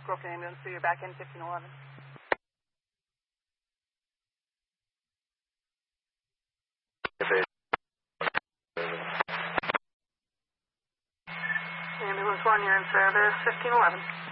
Grove Ambulance, so you're back in 1511. Ambulance 1, you're in service, 1511.